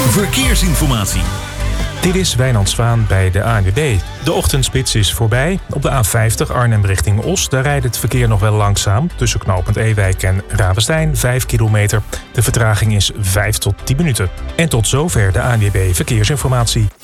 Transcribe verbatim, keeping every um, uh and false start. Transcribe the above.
Verkeersinformatie. Dit is Wijnand Zwaan bij de A N W B. De ochtendspits is voorbij. Op de A vijftig Arnhem richting Os. Daar rijdt het verkeer nog wel langzaam. Tussen knooppunt Ewijk en Ravenstein, vijf kilometer. De vertraging is vijf tot tien minuten. En tot zover de A N W B Verkeersinformatie.